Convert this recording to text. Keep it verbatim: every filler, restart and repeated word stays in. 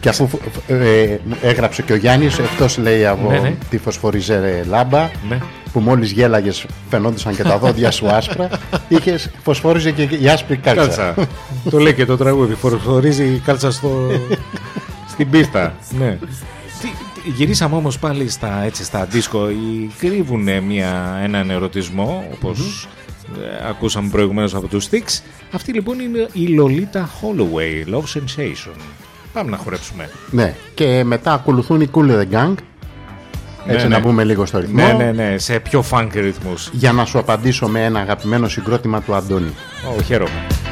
Και αφού ε, έγραψε και ο Γιάννης, εκτός λέει από ναι, ναι. τη φωσφοριζέ λάμπα, ναι. που μόλις γέλαγες φαινόντουσαν και τα δόντια σου άσπρα, είχες, φωσφόριζε και η άσπρη κάλτσα. Κάλτσα. Το λέει και το τραγούδι. Φωσφορίζει η κάλτσα στο... στην πίστα. Ναι. Τι, γυρίσαμε όμως πάλι στα, έτσι, στα δίσκο. Κρύβουν μια, έναν ερωτισμό, όπως mm-hmm. ακούσαμε προηγουμένως από τους Styx. Αυτή λοιπόν είναι η Lolita Holloway, Love Sensation. Πάμε να χορέψουμε. Ναι, και μετά ακολουθούν οι Kool and the Gang. Έτσι, ναι, να μπούμε, ναι, λίγο στο ρυθμό. Ναι, ναι, ναι, σε πιο funk ρυθμούς. Για να σου απαντήσω με ένα αγαπημένο συγκρότημα του Αντώνη. Ω, oh, χαίρομαι.